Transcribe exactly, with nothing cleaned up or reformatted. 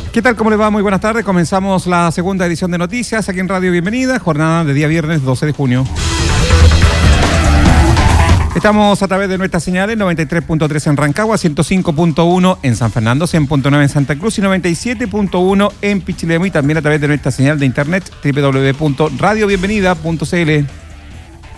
¿Qué tal? ¿Cómo le va? Muy buenas tardes. Comenzamos la segunda edición de Noticias aquí en Radio Bienvenida, jornada de día viernes doce de junio. Estamos a través de nuestras señales noventa y tres punto tres en Rancagua, ciento cinco punto uno en San Fernando, cien punto nueve en Santa Cruz y noventa y siete punto uno en Pichilemu, y también a través de nuestra señal de internet doble u doble u doble u punto radio bienvenida punto c l.